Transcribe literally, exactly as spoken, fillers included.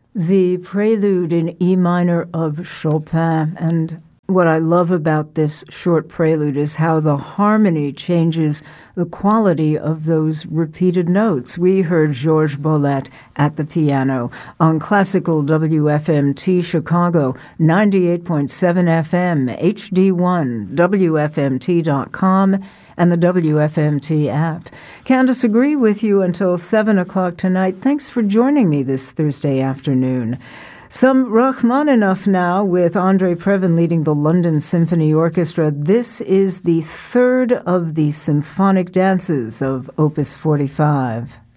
The Prelude in E minor of Chopin. And what I love about this short prelude is how the harmony changes the quality of those repeated notes. We heard Georges Bolet at the piano on Classical W F M T Chicago, ninety-eight point seven F M, H D one, W F M T dot com, and the W F M T app. Candace Agree with you until seven o'clock tonight. Thanks for joining me this Thursday afternoon. Some Rachmaninoff now with Andre Previn leading the London Symphony Orchestra. This is the third of the symphonic dances of Opus forty-five.